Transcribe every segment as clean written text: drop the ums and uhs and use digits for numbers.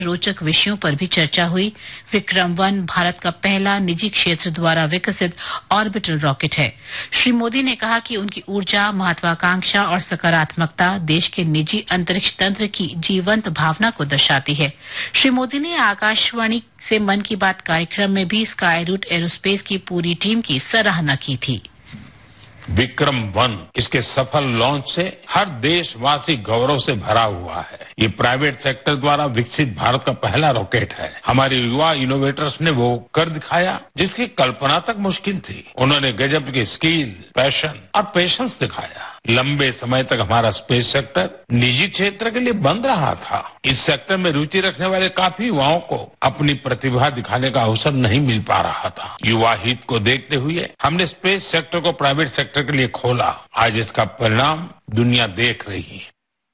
रोचक विषयों पर भी चर्चा हुई। विक्रम-1 भारत का पहला निजी क्षेत्र द्वारा विकसित ऑर्बिटल रॉकेट है। श्री मोदी ने कहा कि उनकी ऊर्जा, महत्वाकांक्षा और सकारात्मकता देश के निजी अंतरिक्ष तंत्र की जीवंत भावना को दर्शाती है। श्री मोदी ने आकाशवाणी से मन की बात कार्यक्रम में भी स्काई रूट एरोस्पेस की पूरी टीम की सराहना की थी। विक्रम-1 इसके सफल लॉन्च से हर देशवासी गौरव से भरा हुआ है। ये प्राइवेट सेक्टर द्वारा विकसित भारत का पहला रॉकेट है। हमारे युवा इनोवेटर्स ने वो कर दिखाया जिसकी कल्पना तक मुश्किल थी। उन्होंने गजब की स्किल, पैशन और पेशेंस दिखाया। लंबे समय तक हमारा स्पेस सेक्टर निजी क्षेत्र के लिए बंद रहा था। इस सेक्टर में रुचि रखने वाले काफी युवाओं को अपनी प्रतिभा दिखाने का अवसर नहीं मिल पा रहा था। युवा हित को देखते हुए हमने स्पेस सेक्टर को प्राइवेट सेक्टर के लिए खोला। आज इसका परिणाम दुनिया देख रही है।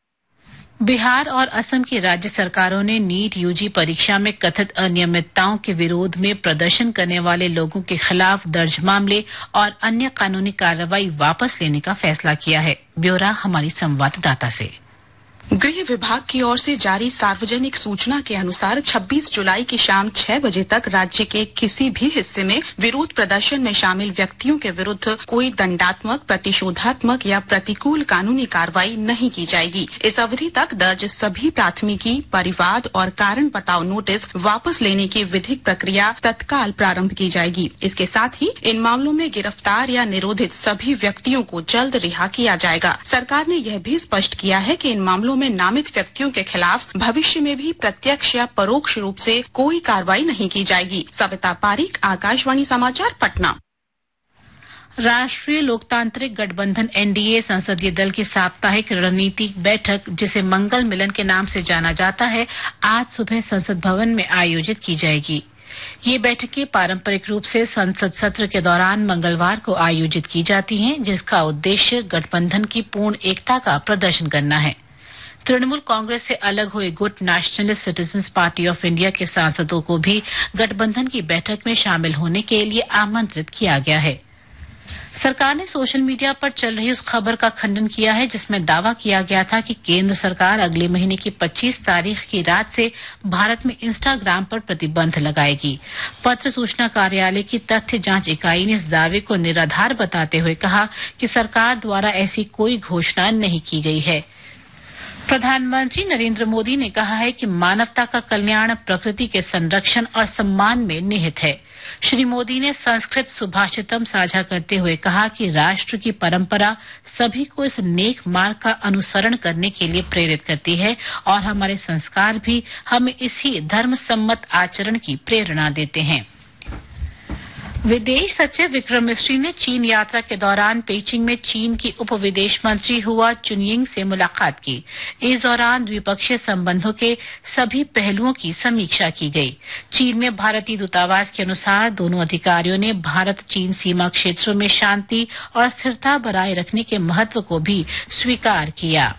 बिहार और असम की राज्य सरकारों ने नीट यूजी परीक्षा में कथित अनियमितताओं के विरोध में प्रदर्शन करने वाले लोगों के खिलाफ दर्ज मामले और अन्य कानूनी कार्रवाई वापस लेने का फैसला किया है। ब्यौरा हमारी संवाददाता से। गृह विभाग की ओर से जारी सार्वजनिक सूचना के अनुसार 26 जुलाई की शाम 6 बजे तक राज्य के किसी भी हिस्से में विरोध प्रदर्शन में शामिल व्यक्तियों के विरुद्ध कोई दंडात्मक, प्रतिशोधात्मक या प्रतिकूल कानूनी कार्रवाई नहीं की जाएगी। इस अवधि तक दर्ज सभी प्राथमिकी, परिवाद और कारण बताओ नोटिस वापस लेने की विधिक प्रक्रिया तत्काल प्रारंभ की जाएगी। इसके साथ ही इन मामलों में गिरफ्तार या निरोधित सभी व्यक्तियों को जल्द रिहा किया जाएगा। सरकार ने यह भी स्पष्ट किया है कि इन मामलों में नामित व्यक्तियों के खिलाफ भविष्य में भी प्रत्यक्ष या परोक्ष रूप से कोई कार्रवाई नहीं की जाएगी। सविता पारीक, आकाशवाणी समाचार, पटना। राष्ट्रीय लोकतांत्रिक गठबंधन एनडीए संसदीय दल की साप्ताहिक रणनीतिक बैठक, जिसे मंगल मिलन के नाम से जाना जाता है, आज सुबह संसद भवन में आयोजित की जाएगी। ये बैठकें पारंपरिक रूप से संसद सत्र के दौरान मंगलवार को आयोजित की जाती हैं, जिसका उद्देश्य गठबंधन की पूर्ण एकता का प्रदर्शन करना है। तृणमूल कांग्रेस से अलग हुए गुट nationalist citizens party of India के सांसदों को भी गठबंधन की बैठक में शामिल होने के लिए आमंत्रित किया गया है। सरकार ने सोशल मीडिया पर चल रही उस खबर का खंडन किया है जिसमें दावा किया गया था कि केंद्र सरकार अगले महीने की 25 तारीख की रात से भारत में इंस्टाग्राम पर प्रतिबंध लगाएगी। पत्र सूचना कार्यालय की तथ्य जांच इकाई ने इस दावे को निराधार बताते हुए कहा कि सरकार द्वारा ऐसी कोई घोषणा नहीं की गई है। प्रधानमंत्री नरेंद्र मोदी ने कहा है कि मानवता का कल्याण प्रकृति के संरक्षण और सम्मान में निहित है। श्री मोदी ने संस्कृत सुभाषितम साझा करते हुए कहा कि राष्ट्र की परंपरा सभी को इस नेक मार्ग का अनुसरण करने के लिए प्रेरित करती है और हमारे संस्कार भी हमें इसी धर्म सम्मत आचरण की प्रेरणा देते हैं। विदेश सचिव विक्रम मिस्री ने चीन यात्रा के दौरान पेइचिंग में चीन की उप विदेश मंत्री हुआ चुनयिंग से मुलाकात की। इस दौरान द्विपक्षीय संबंधों के सभी पहलुओं की समीक्षा की गई। चीन में भारतीय दूतावास के अनुसार दोनों अधिकारियों ने भारत चीन सीमा क्षेत्रों में शांति और स्थिरता बनाए रखने के महत्व को भी स्वीकार किया।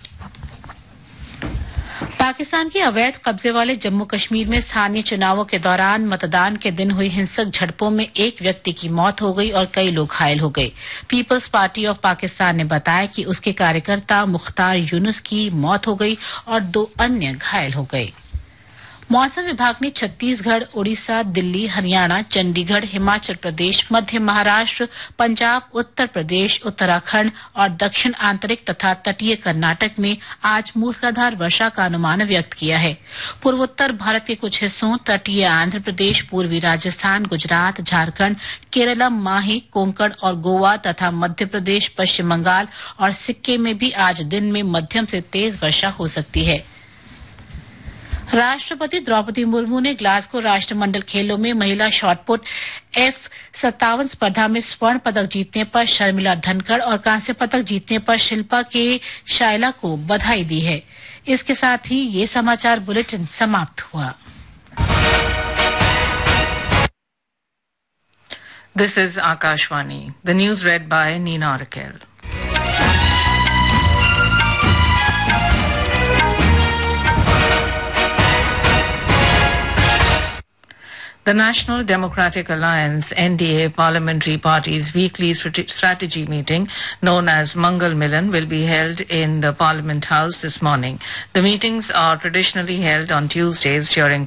पाकिस्तान के अवैध कब्जे वाले जम्मू कश्मीर में स्थानीय चुनावों के दौरान मतदान के दिन हुई हिंसक झड़पों में एक व्यक्ति की मौत हो गई और कई लोग घायल हो गए। पीपल्स पार्टी ऑफ पाकिस्तान ने बताया कि उसके कार्यकर्ता मुख्तार यूनुस की मौत हो गई और 2 अन्य घायल हो गए। मौसम विभाग ने छत्तीसगढ़, उड़ीसा, दिल्ली, हरियाणा, चंडीगढ़, हिमाचल प्रदेश, मध्य महाराष्ट्र, पंजाब, उत्तर प्रदेश, उत्तराखंड और दक्षिण आंतरिक तथा तटीय कर्नाटक में आज मूसलाधार वर्षा का अनुमान व्यक्त किया है। पूर्वोत्तर भारत के कुछ हिस्सों, तटीय आंध्र प्रदेश, पूर्वी राजस्थान, गुजरात, झारखंड, केरलम, माही, कोंकण और गोवा तथा मध्य प्रदेश, पश्चिम बंगाल और सिक्किम में भी आज दिन में मध्यम से तेज वर्षा हो सकती है। राष्ट्रपति द्रौपदी मुर्मू ने ग्लासगो राष्ट्रमंडल खेलों में महिला शॉटपुट F57 स्पर्धा में स्वर्ण पदक जीतने पर शर्मिला धनखड़ और कांस्य पदक जीतने पर शिल्पा के शायला को बधाई दी है। इसके साथ ही ये समाचार बुलेटिन समाप्त हुआ। This is Akashvani. The news read by Nina Raquel. The National Democratic Alliance (NDA) parliamentary party's weekly strategy meeting, known as Mangal Milan, will be held in the Parliament House this morning. The meetings are traditionally held on Tuesdays during